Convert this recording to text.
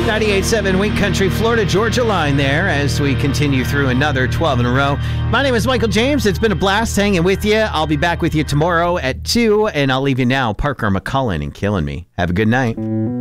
98.7 Wink Country, Florida, Georgia line there as we continue through another 12 in a row. My name is Michael James. It's been a blast hanging with you. I'll be back with you tomorrow at 2, and I'll leave you now. Parker McCullen and Killing Me. Have a good night.